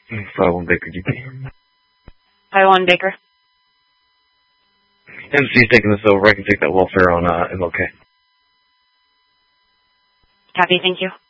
51 Baker GP. 51 Baker. MC's taking this over. I can take that welfare on MLK. Copy, thank you.